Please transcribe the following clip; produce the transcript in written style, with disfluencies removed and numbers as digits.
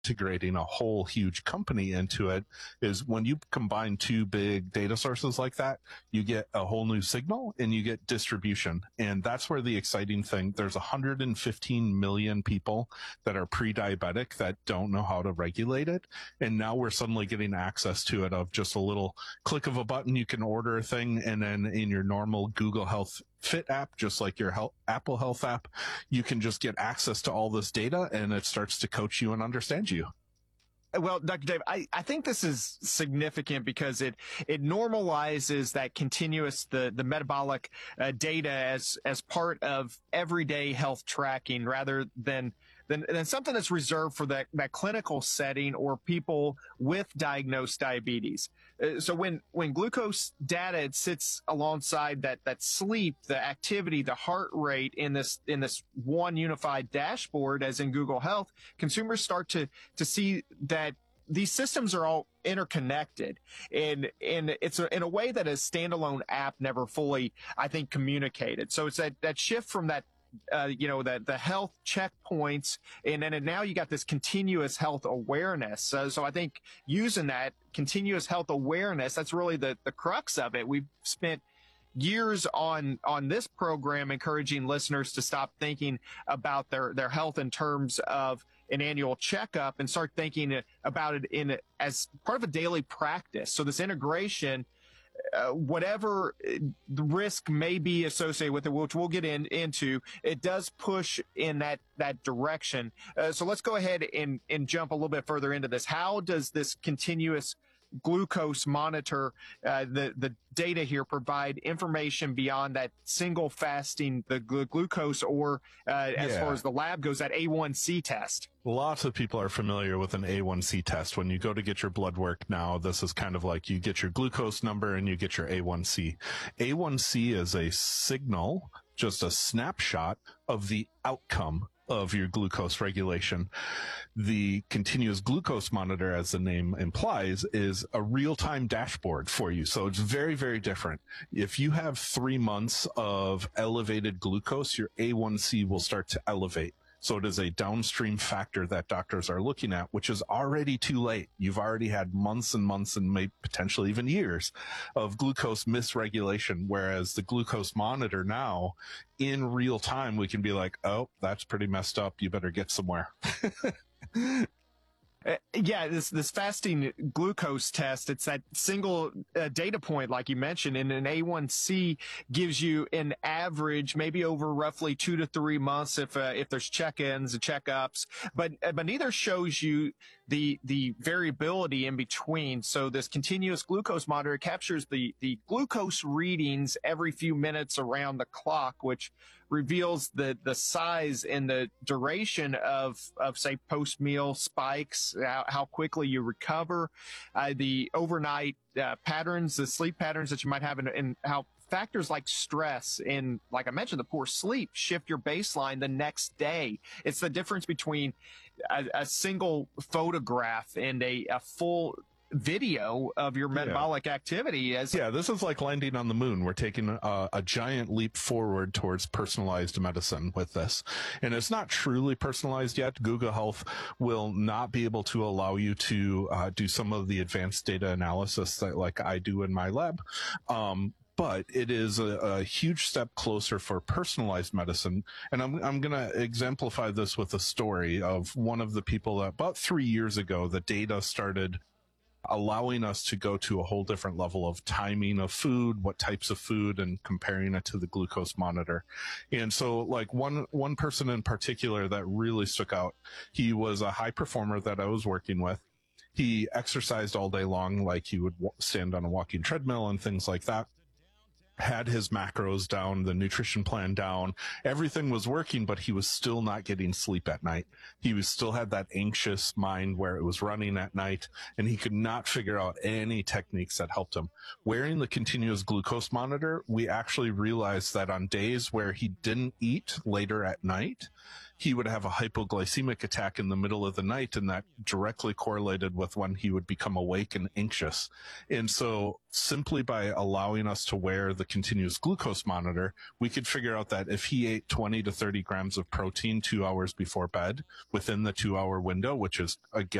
integrating a whole huge company into it is when you combine two big data sources like that, you get a whole new signal and you get distribution. And that's where the exciting thing, there's 115 million people that are pre-diabetic that don't know how to regulate it. And now we're suddenly getting access to it of just a little click of a button. You can order a thing, and then in your normal Google Health Fit app, just like your Apple Health app, you can just get access to all this data, and it starts to coach you and understand you. Well, Dr. Dave, I think this is significant because it normalizes that continuous, the metabolic data as part of everyday health tracking rather than something that's reserved for that clinical setting or people with diagnosed diabetes. So when glucose data sits alongside that sleep, the activity, the heart rate in this one unified dashboard, as in Google Health, consumers start to see that these systems are all interconnected, and it's in a way that a standalone app never fully, I think, communicated. So it's that shift from that the health checkpoints, and then now you got this continuous health awareness. So I think using that continuous health awareness, that's really the crux of it. We've spent years on this program encouraging listeners to stop thinking about their health in terms of an annual checkup and start thinking about it as part of a daily practice. So this integration, whatever the risk may be associated with it, which we'll get into, it does push in that direction. So let's go ahead and jump a little bit further into this. How does this continuous glucose monitor, the data here, provide information beyond that single fasting, the glucose, or as far as the lab goes, that A1C test? Lots of people are familiar with an A1C test. When you go to get your blood work now, this is kind of like you get your glucose number and you get your A1C. A1C is a signal, just a snapshot of the outcome of your glucose regulation. The continuous glucose monitor, as the name implies, is a real-time dashboard for you. So it's very, very different. If you have 3 months of elevated glucose, your A1C will start to elevate. So it is a downstream factor that doctors are looking at, which is already too late. You've already had months and months and maybe potentially even years of glucose misregulation, whereas the glucose monitor now, in real time, we can be like, oh, that's pretty messed up. You better get somewhere. This fasting glucose test, it's that single data point, like you mentioned, and an A1C gives you an average, maybe over roughly 2 to 3 months if there's check-ins and checkups, but neither shows you the variability in between. So this continuous glucose monitor captures the glucose readings every few minutes around the clock, which reveals the size and the duration of say post-meal spikes, how quickly you recover, the overnight patterns, the sleep patterns that you might have, and how factors like stress and, like I mentioned, the poor sleep shift your baseline the next day. It's the difference between a single photograph and a full video of your metabolic activity. This is like landing on the moon. We're taking a giant leap forward towards personalized medicine with this. And it's not truly personalized yet. Google Health will not be able to allow you to do some of the advanced data analysis that like I do in my lab. But it is a huge step closer for personalized medicine. And I'm going to exemplify this with a story of one of the people that about 3 years ago, the data started allowing us to go to a whole different level of timing of food, what types of food, and comparing it to the glucose monitor. And so like one person in particular that really stuck out, he was a high performer that I was working with. He exercised all day long, like he would stand on a walking treadmill and things like that. Had his macros down, the nutrition plan down, everything was working, but he was still not getting sleep at night. He still had that anxious mind where it was running at night, and he could not figure out any techniques that helped him. Wearing the continuous glucose monitor, we actually realized that on days where he didn't eat later at night, he would have a hypoglycemic attack in the middle of the night, and that directly correlated with when he would become awake and anxious. And so simply by allowing us to wear the continuous glucose monitor, we could figure out that if he ate 20 to 30 grams of protein 2 hours before bed within the 2 hour window, which is again